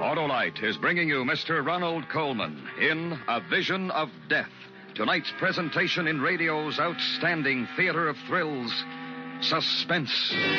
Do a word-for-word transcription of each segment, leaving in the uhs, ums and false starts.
Autolite is bringing you Mister Ronald Colman in A Vision of Death. Tonight's presentation in radio's outstanding theater of thrills, Suspense. Hey,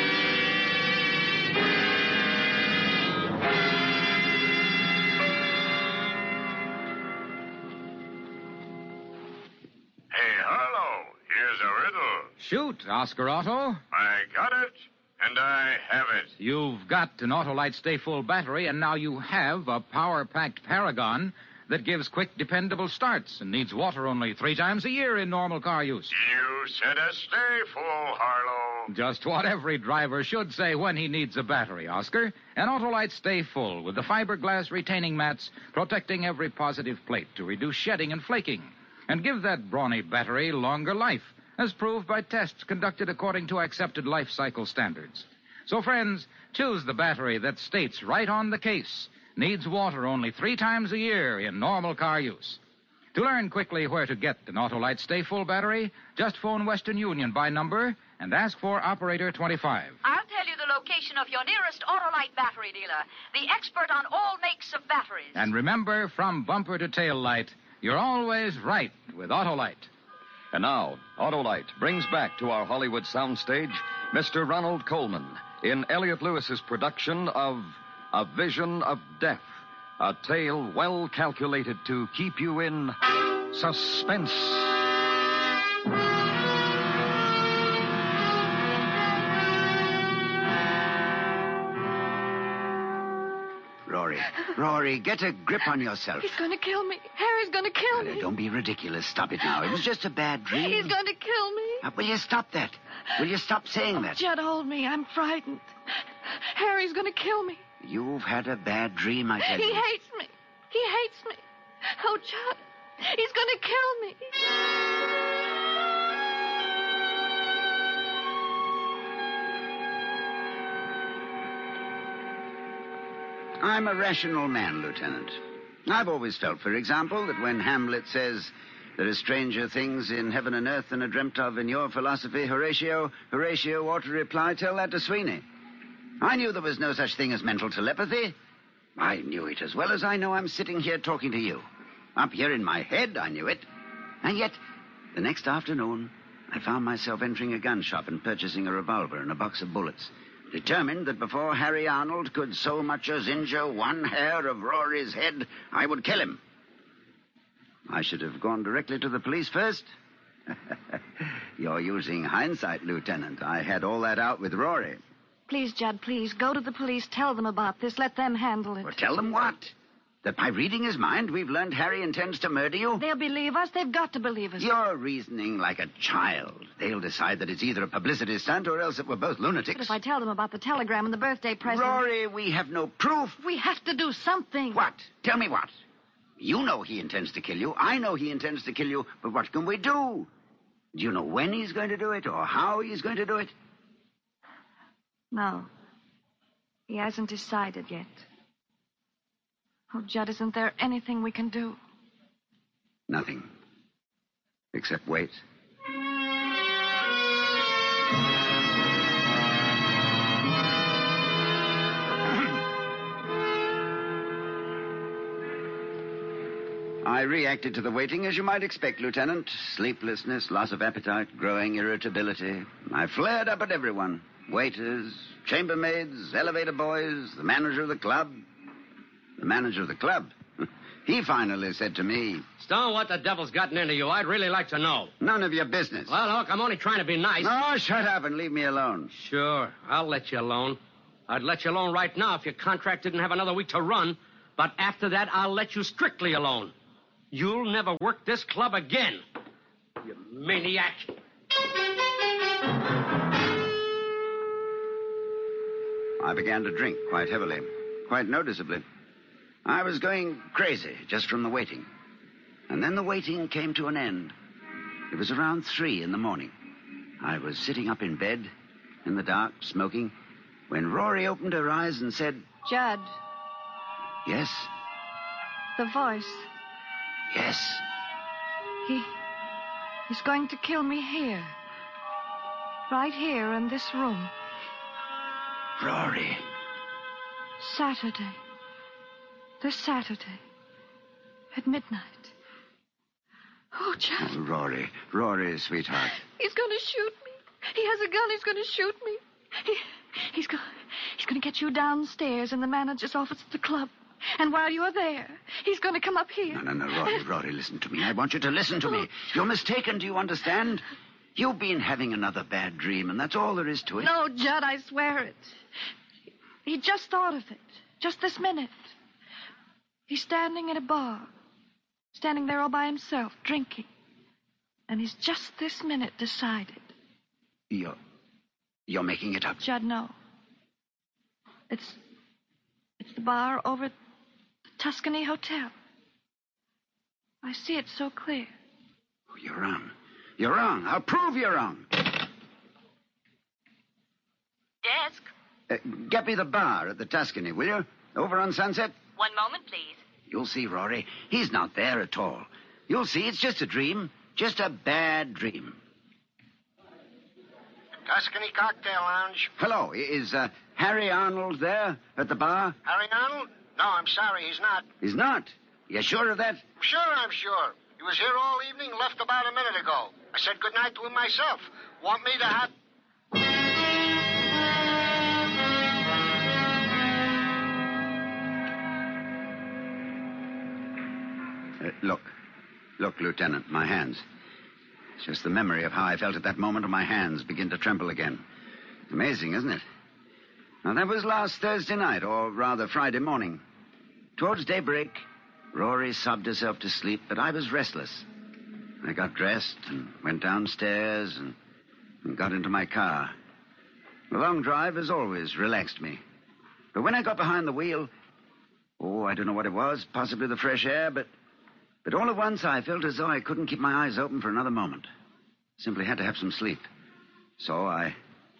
Harlow, here's a riddle. Shoot, Oscar Otto. I got it, and I have it. You've got an Autolite Stay Full battery, and now you have a power-packed Paragon that gives quick, dependable starts and needs water only three times a year in normal car use. You said a stay full, Harlow. Just what every driver should say when he needs a battery, Oscar. An Autolite Stay Full with the fiberglass retaining mats protecting every positive plate to reduce shedding and flaking and give that brawny battery longer life, as proved by tests conducted according to accepted life cycle standards. So, friends, choose the battery that states right on the case, needs water only three times a year in normal car use. To learn quickly where to get an Autolite Stay Full battery, just phone Western Union by number and ask for Operator twenty-five. I'll tell you the location of your nearest Autolite battery dealer, the expert on all makes of batteries. And remember, from bumper to tail light, you're always right with Autolite. And now, Autolite brings back to our Hollywood soundstage Mister Ronald Colman in Elliot Lewis's production of A Vision of Death, a tale well calculated to keep you in suspense. Rory, Rory, get a grip on yourself. He's going to kill me. Harry's going to kill Now, me. don't be ridiculous. Stop it now. It was just a bad dream. He's going to kill me. Now, will you stop that? Will you stop saying that? Judd, hold me. I'm frightened. Harry's going to kill me. You've had a bad dream, I tell He you. hates me. He hates me. Oh, Judd, he's going to kill me. I'm a rational man, Lieutenant. I've always felt, for example, that when Hamlet says there are stranger things in heaven and earth than are dreamt of in your philosophy, Horatio, Horatio ought to reply, tell that to Sweeney. I knew there was no such thing as mental telepathy. I knew it as well as I know I'm sitting here talking to you. Up here in my head, I knew it. And yet, the next afternoon, I found myself entering a gun shop and purchasing a revolver and a box of bullets, determined that before Harry Arnold could so much as injure one hair of Rory's head, I would kill him. I should have gone directly to the police first. You're using hindsight, Lieutenant. I had all that out with Rory. Please, Judd, please, go to the police. Tell them about this. Let them handle it. Well, tell them what? That by reading his mind, we've learned Harry intends to murder you? They'll believe us. They've got to believe us. You're reasoning like a child. They'll decide that it's either a publicity stunt or else that we're both lunatics. But if I tell them about the telegram and the birthday present... Rory, we have no proof. We have to do something. What? Tell me what. You know he intends to kill you. I know he intends to kill you. But what can we do? Do you know when he's going to do it or how he's going to do it? No. He hasn't decided yet. Oh, Judd, isn't there anything we can do? Nothing. Except wait. I reacted to the waiting as you might expect, Lieutenant. Sleeplessness, loss of appetite, growing irritability. I flared up at everyone. Waiters, chambermaids, elevator boys, the manager of the club. The manager of the club? He finally said to me... Stone, what the devil's gotten into you? I'd really like to know. None of your business. Well, look, I'm only trying to be nice. Oh, shut up and leave me alone. Sure, I'll let you alone. I'd let you alone right now if your contract didn't have another week to run. But after that, I'll let you strictly alone. You'll never work this club again. You maniac. I began to drink quite heavily, quite noticeably. I was going crazy just from the waiting. And then the waiting came to an end. It was around three in the morning. I was sitting up in bed, in the dark, smoking, when Rory opened her eyes and said... Judd. Yes? The voice. Yes. He... He's going to kill me here. Right here in this room. Rory. Saturday. This Saturday. At midnight. Oh, Judd. Oh, Rory. Rory, sweetheart. He's going to shoot me. He has a gun. He's going to shoot me. He, he's going he's going to get you downstairs in the manager's office at the club. And while you're there, he's going to come up here. No, no, no, Rory, Rory, listen to me. I want you to listen to me. You're mistaken, do you understand? You've been having another bad dream, and that's all there is to it. No, Judd, I swear it. He just thought of it. Just this minute. He's standing in a bar. Standing there all by himself, drinking. And he's just this minute decided. You're... You're making it up. Judd, no. It's... It's the bar over at the Tuscany Hotel. I see it so clear. Oh, you're wrong. You're wrong. I'll prove you're wrong. Desk. Uh, get me the bar at the Tuscany, will you? Over on Sunset? One moment, please. You'll see, Rory. He's not there at all. You'll see, it's just a dream. Just a bad dream. Tuscany Cocktail Lounge. Hello. Is uh, Harry Arnold there at the bar? Harry Arnold? No, I'm sorry, he's not. He's not? You sure of that? Sure, I'm sure. He was here all evening, left about a minute ago. I said goodnight to him myself. Want me to have... Uh, look. Look, Lieutenant, my hands. It's just the memory of how I felt at that moment and my hands begin to tremble again. Amazing, isn't it? Now, that was last Thursday night, or rather Friday morning. Towards daybreak, Rory sobbed herself to sleep, but I was restless. I got dressed and went downstairs and, and got into my car. The long drive, as always, relaxed me. But when I got behind the wheel, oh, I don't know what it was, possibly the fresh air, but... But all at once, I felt as though I couldn't keep my eyes open for another moment. Simply had to have some sleep. So I...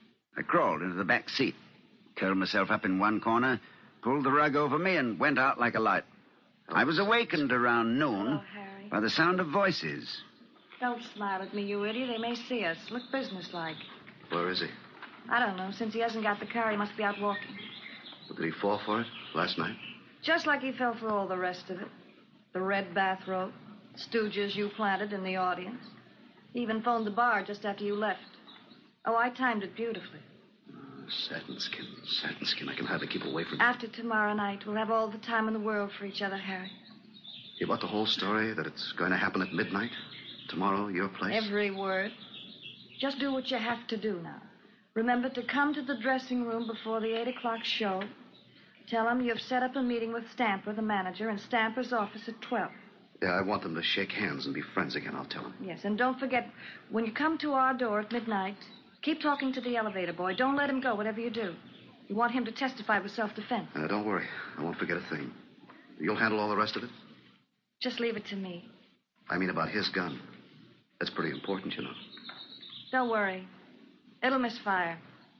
I crawled into the back seat, curled myself up in one corner, pulled the rug over me, and went out like a light. I was awakened around noon Hello, Harry. by the sound of voices. Don't smile at me, you idiot. They may see us. Look businesslike. Where is he? I don't know. Since he hasn't got the car, he must be out walking. Well, did he fall for it last night? Just like he fell for all the rest of it. The red bathrobe, stooges you planted in the audience. He even phoned the bar just after you left. Oh, I timed it beautifully. Uh, satin skin, satin skin. I can hardly keep away from him. After tomorrow night, we'll have all the time in the world for each other, Harry. You bought the whole story, that it's going to happen at midnight? Tomorrow, your place? Every word. Just do what you have to do now. Remember to come to the dressing room before the eight o'clock show. Tell him you've set up a meeting with Stamper, the manager, in Stamper's office at twelve. Yeah, I want them to shake hands and be friends again, I'll tell him. Yes, and don't forget, when you come to our door at midnight, keep talking to the elevator boy. Don't let him go, whatever you do. You want him to testify with self-defense. Uh, don't worry. I won't forget a thing. You'll handle all the rest of it? Just leave it to me. I mean about his gun. That's pretty important, you know. Don't worry. It'll misfire.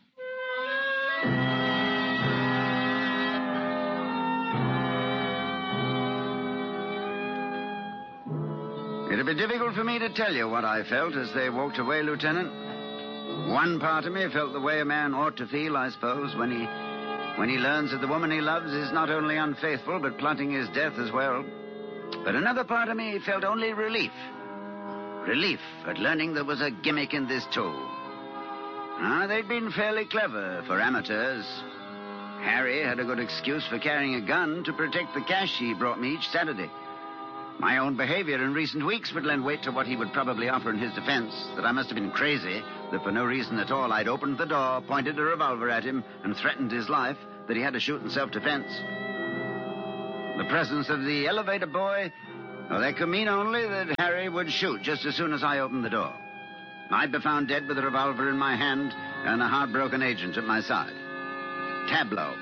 It'd be difficult for me to tell you what I felt as they walked away, Lieutenant. One part of me felt the way a man ought to feel, I suppose, when he when he learns that the woman he loves is not only unfaithful, but plotting his death as well. But another part of me felt only relief. Relief at learning there was a gimmick in this too. Ah, they'd been fairly clever for amateurs. Harry had a good excuse for carrying a gun to protect the cash he brought me each Saturday. My own behavior in recent weeks would lend weight to what he would probably offer in his defense, that I must have been crazy, that for no reason at all I'd opened the door, pointed a revolver at him, and threatened his life, that he had to shoot in self-defense. The presence of the elevator boy, well, that could mean only that Harry would shoot just as soon as I opened the door. I'd be found dead with a revolver in my hand and a heartbroken agent at my side. Tableau.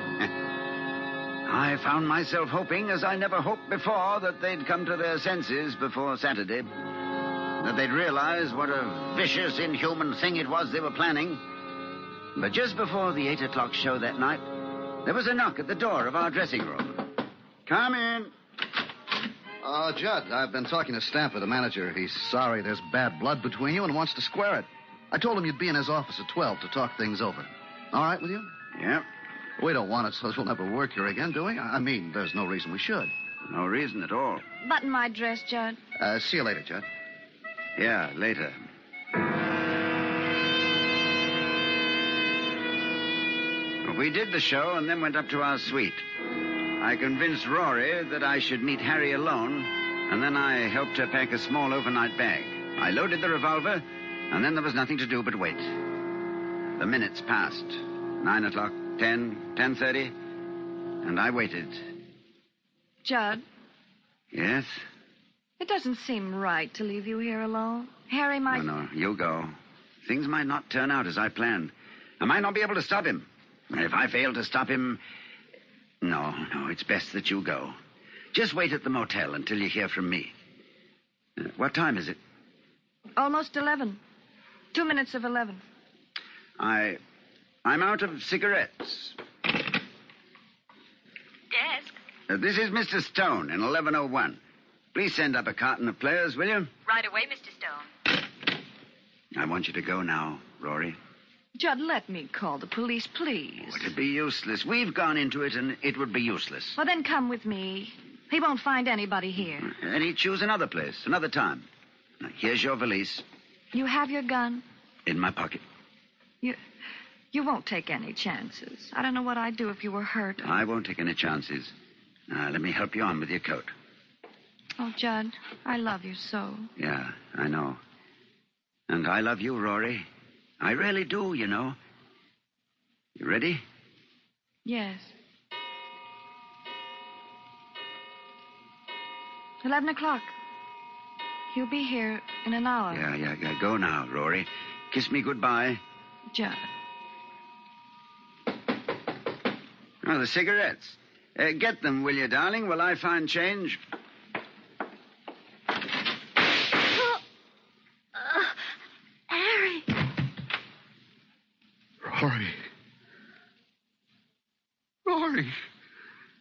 I found myself hoping, as I never hoped before, that they'd come to their senses before Saturday. That they'd realize what a vicious, inhuman thing it was they were planning. But just before the eight o'clock show that night, there was a knock at the door of our dressing room. Come in. Uh, Judd, I've been talking to Stamper, the manager. He's sorry there's bad blood between you and wants to square it. I told him you'd be in his office at twelve to talk things over. All right with you? Yep. We don't want it so we'll never work here again, do we? I mean, there's no reason we should. No reason at all. Button my dress, Judd. Uh, see you later, Judd. Yeah, later. We did the show and then went up to our suite. I convinced Rory that I should meet Harry alone, and then I helped her pack a small overnight bag. I loaded the revolver, and then there was nothing to do but wait. The minutes passed. Nine o'clock, ten, ten thirty, and I waited. Judd, Yes? it doesn't seem right to leave you here alone. Harry might... No, no, you go. Things might not turn out as I planned. I might not be able to stop him. And if I fail to stop him... No, no, it's best that you go. Just wait at the motel until you hear from me. Uh, what time is it? Almost eleven. Two minutes of eleven. I... I'm out of cigarettes. Desk. Uh, this is Mister Stone in eleven oh one. Please send up a carton of players, will you? Right away, Mister Stone. I want you to go now, Rory. Judd, let me call the police, please. Oh, it'd be useless. We've gone into it, and it would be useless. Well, then come with me. He won't find anybody here. And he'd choose another place, another time. Now, here's your valise You have your gun? in my pocket. You... You won't take any chances. I don't know what I'd do if you were hurt. I won't take any chances. Now, let me help you on with your coat. Oh, Judd, I love you so. Yeah, I know. And I love you, Rory. I really do, you know. You ready? Yes. Eleven o'clock. He'll be here in an hour. Yeah, yeah, yeah. Go now, Rory. Kiss me goodbye. Judd. Oh, the cigarettes. Uh, get them, will you, darling, while I find change? Harry. Rory. Rory.